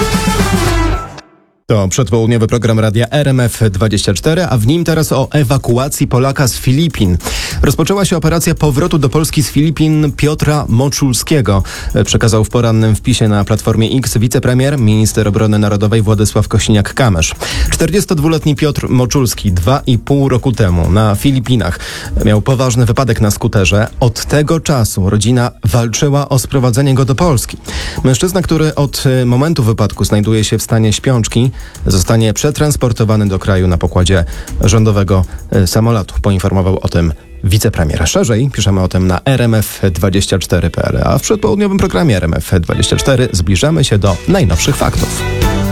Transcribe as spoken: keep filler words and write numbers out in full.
To przedpołudniowy program radia R M F dwadzieścia cztery, a w nim teraz o ewakuacji Polaka z Filipin. Rozpoczęła się operacja powrotu do Polski z Filipin Piotra Moczulskiego. Przekazał w porannym wpisie na Platformie X wicepremier, minister obrony narodowej Władysław Kosiniak-Kamysz. czterdziestodwuletni Piotr Moczulski dwa i pół roku temu na Filipinach miał poważny wypadek na skuterze. Od tego czasu rodzina walczyła o sprowadzenie go do Polski. Mężczyzna, który od momentu wypadku znajduje się w stanie śpiączki, zostanie przetransportowany do kraju na pokładzie rządowego samolotu. Poinformował o tym wicepremier. Szerzej piszemy o tym na r m f dwadzieścia cztery kropka p l, a w przedpołudniowym programie R M F dwadzieścia cztery zbliżamy się do najnowszych faktów.